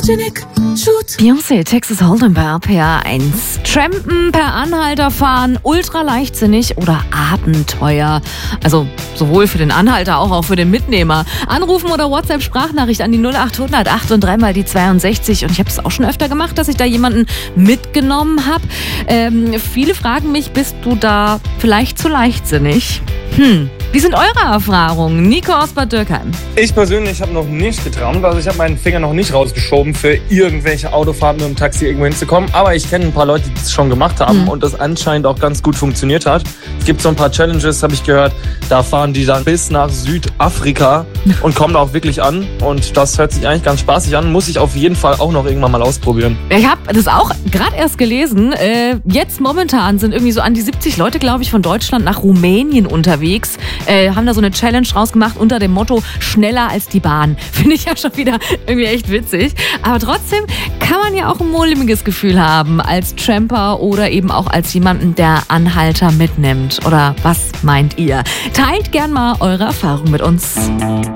Beyoncé, Texas Hold'em bei RPA 1. Trampen, per Anhalter fahren, ultra leichtsinnig oder Abenteuer. Also sowohl für den Anhalter, auch für den Mitnehmer. Anrufen oder WhatsApp-Sprachnachricht an die 0800 8 und 3 mal die 62. Und ich habe es auch schon öfter gemacht, dass ich da jemanden mitgenommen habe. Viele fragen mich, bist du da vielleicht zu leichtsinnig? Wie sind eure Erfahrungen? Nico aus Bad Dürkheim. Ich persönlich habe noch nicht getrampt, also ich habe meinen Finger noch nicht rausgeschoben, für irgendwelche Autofahrten mit dem Taxi irgendwo hinzukommen. Aber ich kenne ein paar Leute, die das schon gemacht haben und das anscheinend auch ganz gut funktioniert hat. Es gibt so ein paar Challenges, habe ich gehört, da fahren die dann bis nach Südafrika und kommen auch wirklich an. Und das hört sich eigentlich ganz spaßig an, muss ich auf jeden Fall auch noch irgendwann mal ausprobieren. Ich habe das auch gerade erst gelesen. Jetzt momentan sind irgendwie so an die 70 Leute, glaube ich, von Deutschland nach Rumänien unterwegs. Haben da so eine Challenge rausgemacht unter dem Motto schneller als die Bahn. Finde ich ja schon wieder irgendwie echt witzig. Aber trotzdem kann man ja auch ein mulmiges Gefühl haben als Tramper oder eben auch als jemanden, der Anhalter mitnimmt. Oder was meint ihr? Teilt gern mal eure Erfahrung mit uns.